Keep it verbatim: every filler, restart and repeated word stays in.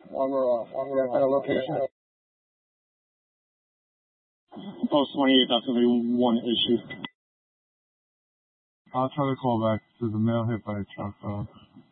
longer, uh, longer at a location. Post twenty-eight, that's going to be one issue. I'll try to call back. There's a male hit by a truck. Uh,